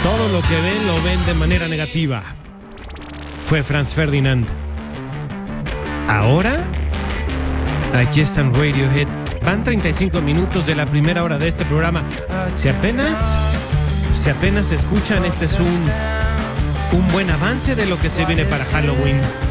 Todo lo que ven lo ven de manera negativa. Fue Franz Ferdinand. Ahora, aquí están Radiohead. Van 35 minutos de la primera hora de este programa. Si apenas escuchan, este es un buen avance de lo que se viene para Halloween.